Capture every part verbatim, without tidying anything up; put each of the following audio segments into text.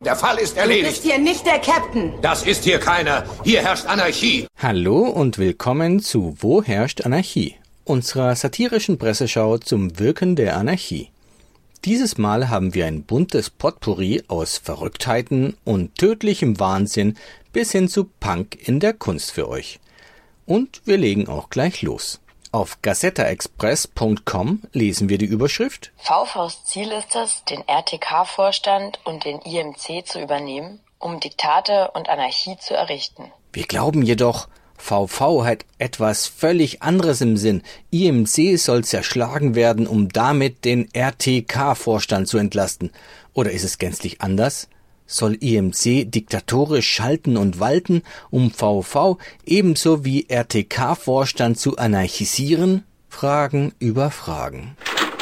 Der Fall ist erledigt. Du bist hier nicht der Captain. Das ist hier keiner. Hier herrscht Anarchie. Hallo und willkommen zu Wo herrscht Anarchie? Unserer satirischen Presseschau zum Wirken der Anarchie. Dieses Mal haben wir ein buntes Potpourri aus Verrücktheiten und tödlichem Wahnsinn bis hin zu Punk in der Kunst für euch. Und wir legen auch gleich los. Auf gazettaexpress punkt com lesen wir die Überschrift: V Vs Ziel ist es, den R T K-Vorstand und den I M C zu übernehmen, um Diktate und Anarchie zu errichten. Wir glauben jedoch, V V hat etwas völlig anderes im Sinn. I M C soll zerschlagen werden, um damit den R T K-Vorstand zu entlasten. Oder ist es gänzlich anders? Soll I M C diktatorisch schalten und walten, um V V ebenso wie R T K-Vorstand zu anarchisieren? Fragen über Fragen.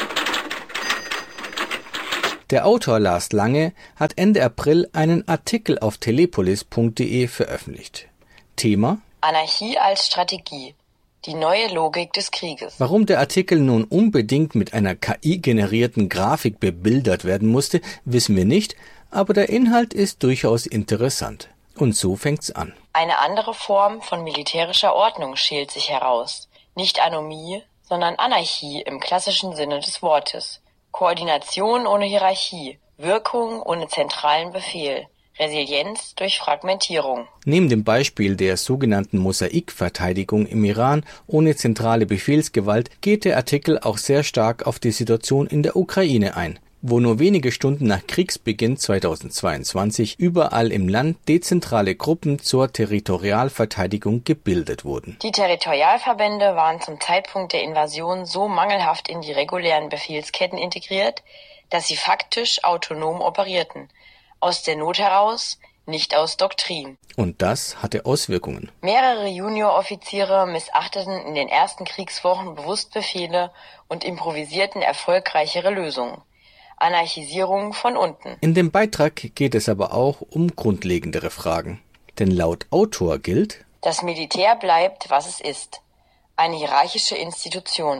Der Autor Lars Lange hat Ende April einen Artikel auf telepolis punkt de veröffentlicht. Thema: Anarchie als Strategie. Die neue Logik des Krieges. Warum der Artikel nun unbedingt mit einer K I-generierten Grafik bebildert werden musste, wissen wir nicht, aber der Inhalt ist durchaus interessant. Und so fängt's an. Eine andere Form von militärischer Ordnung schält sich heraus. Nicht Anomie, sondern Anarchie im klassischen Sinne des Wortes. Koordination ohne Hierarchie, Wirkung ohne zentralen Befehl, Resilienz durch Fragmentierung. Neben dem Beispiel der sogenannten Mosaikverteidigung im Iran ohne zentrale Befehlsgewalt geht der Artikel auch sehr stark auf die Situation in der Ukraine ein, wo nur wenige Stunden nach Kriegsbeginn zweitausendzweiundzwanzig überall im Land dezentrale Gruppen zur Territorialverteidigung gebildet wurden. Die Territorialverbände waren zum Zeitpunkt der Invasion so mangelhaft in die regulären Befehlsketten integriert, dass sie faktisch autonom operierten. Aus der Not heraus, nicht aus Doktrin. Und das hatte Auswirkungen. Mehrere Junioroffiziere missachteten in den ersten Kriegswochen bewusst Befehle und improvisierten erfolgreichere Lösungen. Anarchisierung von unten. In dem Beitrag geht es aber auch um grundlegendere Fragen. Denn laut Autor gilt: Das Militär bleibt, was es ist. Eine hierarchische Institution.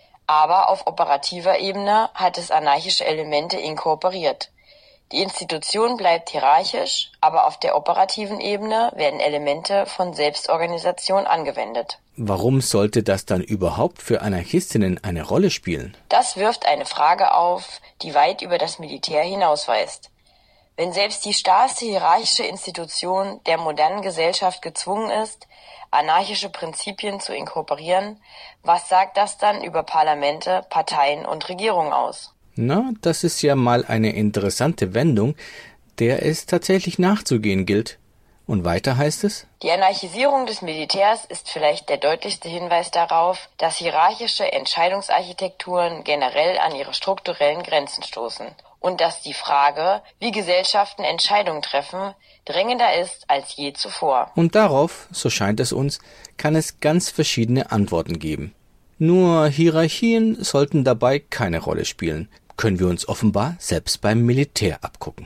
Aber auf operativer Ebene hat es anarchische Elemente inkorporiert. Die Institution bleibt hierarchisch, aber auf der operativen Ebene werden Elemente von Selbstorganisation angewendet. Warum sollte das dann überhaupt für Anarchistinnen eine Rolle spielen? Das wirft eine Frage auf, die weit über das Militär hinausweist. Wenn selbst die starrste hierarchische Institution der modernen Gesellschaft gezwungen ist, anarchische Prinzipien zu inkorporieren, was sagt das dann über Parlamente, Parteien und Regierungen aus? Na, das ist ja mal eine interessante Wendung, der es tatsächlich nachzugehen gilt. Und weiter heißt es: Die Anarchisierung des Militärs ist vielleicht der deutlichste Hinweis darauf, dass hierarchische Entscheidungsarchitekturen generell an ihre strukturellen Grenzen stoßen und dass die Frage, wie Gesellschaften Entscheidungen treffen, drängender ist als je zuvor. Und darauf, so scheint es uns, kann es ganz verschiedene Antworten geben. Nur Hierarchien sollten dabei keine Rolle spielen. Können wir uns offenbar selbst beim Militär abgucken.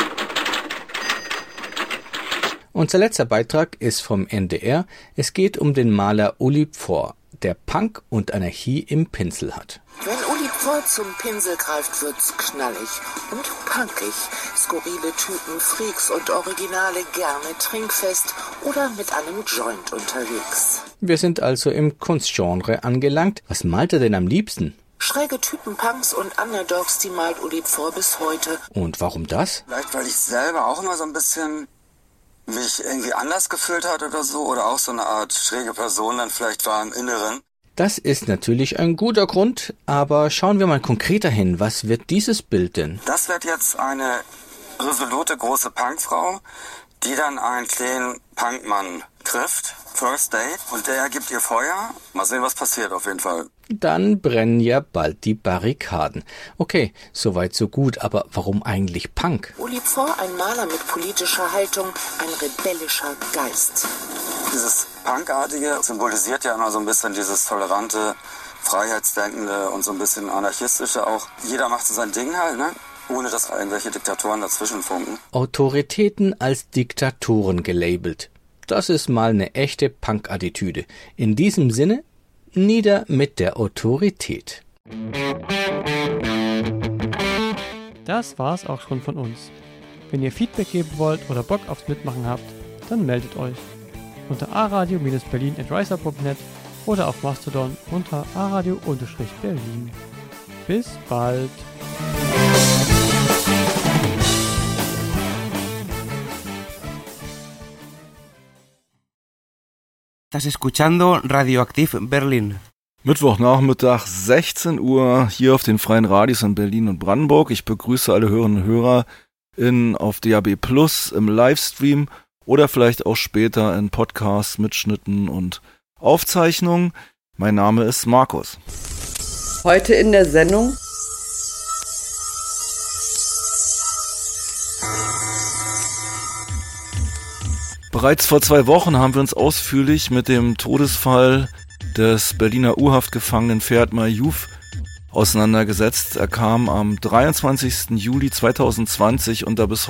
Unser letzter Beitrag ist vom N D R. Es geht um den Maler Uli Pforr, der Punk und Anarchie im Pinsel hat. Wenn Uli Pforr zum Pinsel greift, wird's knallig und punkig. Skurrile Typen, Freaks und Originale, gerne trinkfest oder mit einem Joint unterwegs. Wir sind also im Kunstgenre angelangt. Was malt er denn am liebsten? Schräge Typen, Punks und Underdogs, die malt Uli Pforr bis heute. Und warum das? Vielleicht, weil ich selber auch immer so ein bisschen mich irgendwie anders gefühlt hat oder so. Oder auch so eine Art schräge Person dann vielleicht war im Inneren. Das ist natürlich ein guter Grund, aber schauen wir mal konkreter hin. Was wird dieses Bild denn? Das wird jetzt eine resolute große Punkfrau, die dann einen kleinen Punkmann trifft. First Date. Und der gibt ihr Feuer. Mal sehen, was passiert auf jeden Fall. Dann brennen ja bald die Barrikaden. Okay, soweit so gut, aber warum eigentlich Punk? Uli Pforr, ein Maler mit politischer Haltung, ein rebellischer Geist. Dieses Punkartige symbolisiert ja immer so ein bisschen dieses tolerante, freiheitsdenkende und so ein bisschen anarchistische auch. Jeder macht so sein Ding halt, ne? Ohne dass irgendwelche Diktatoren dazwischen funken. Autoritäten als Diktatoren gelabelt. Das ist mal eine echte Punk-Attitüde. In diesem Sinne, nieder mit der Autorität. Das war's auch schon von uns. Wenn ihr Feedback geben wollt oder Bock aufs Mitmachen habt, dann meldet euch unter aradio-berlin at riser punkt net oder auf Mastodon unter aradio-berlin. Bis bald! Estás escuchando Radioaktiv Berlin. Mittwochnachmittag, sechzehn Uhr, hier auf den freien Radios in Berlin und Brandenburg. Ich begrüße alle Hörerinnen und Hörer in, auf D A B Plus, im Livestream oder vielleicht auch später in Podcasts, Mitschnitten und Aufzeichnungen. Mein Name ist Markus. Heute in der Sendung Bereits vor zwei Wochen haben wir uns ausführlich mit dem Todesfall des Berliner U-Haft-Gefangenen Ferhat Mayouf auseinandergesetzt. Er kam am dreiundzwanzigsten Juli zweitausendzwanzig unter bis